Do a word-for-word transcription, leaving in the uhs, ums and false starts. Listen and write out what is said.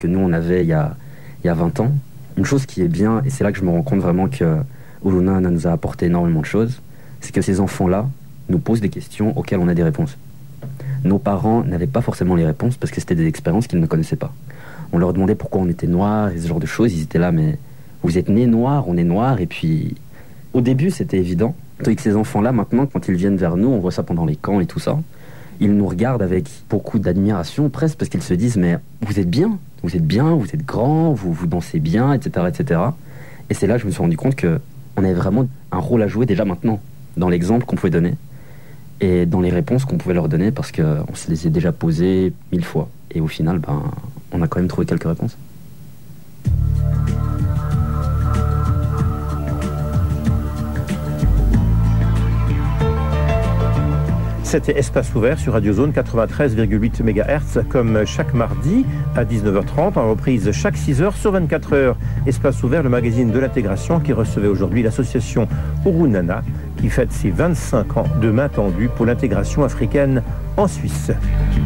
que nous on avait il y a, il y a vingt ans. Une chose qui est bien, et c'est là que je me rends compte vraiment que Ulunana nous a apporté énormément de choses, c'est que ces enfants-là nous posent des questions auxquelles on a des réponses. Nos parents n'avaient pas forcément les réponses parce que c'était des expériences qu'ils ne connaissaient pas. On leur demandait pourquoi on était noirs et ce genre de choses, ils étaient là, mais vous êtes nés noirs, on est noirs, et puis au début c'était évident. Tandis que ces enfants-là, maintenant, quand ils viennent vers nous, on voit ça pendant les camps et tout ça, ils nous regardent avec beaucoup d'admiration presque parce qu'ils se disent, mais vous êtes bien, vous êtes bien, vous êtes grand, vous, vous dansez bien, et cetera, et cetera. Et c'est là que je me suis rendu compte qu'on avait vraiment un rôle à jouer déjà maintenant, dans l'exemple qu'on pouvait donner et dans les réponses qu'on pouvait leur donner parce qu'on se les a déjà posées mille fois. Et au final, ben, on a quand même trouvé quelques réponses. C'était Espace Ouvert sur Radio Zone quatre-vingt-treize virgule huit mégahertz, comme chaque mardi à dix-neuf heures trente, en reprise chaque six heures sur vingt-quatre heures. Espace Ouvert, le magazine de l'intégration qui recevait aujourd'hui l'association Ulunana, qui fête ses vingt-cinq ans de main tendue pour l'intégration africaine en Suisse.